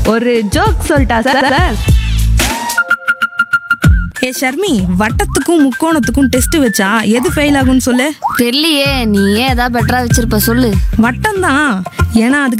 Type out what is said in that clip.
ஒரு ஜோக் சொல்லிட்டா சார். ஏ ஷர்மி, வட்டத்துக்கும் முக்கோணத்துக்கும் டெஸ்ட் வச்சா எது ஃபெயில் ஆகும்னு சொல்லு. தெரியலையே, நீ ஏன் ஏதாவது பெட்டரா வச்சிருப்ப சொல்லு. வட்டம் தான், ஏன்னா அதுக்கு